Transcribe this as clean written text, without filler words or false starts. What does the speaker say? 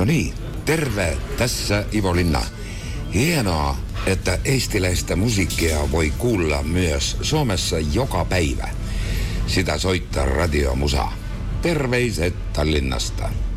No niin, terve, tässä Ivo Linna. Hienoa, että eistiläistä musiikkia voi kuulla myös Suomessa joka päivä. Sitä soittaa Radio Musa. Terveiset Tallinnasta.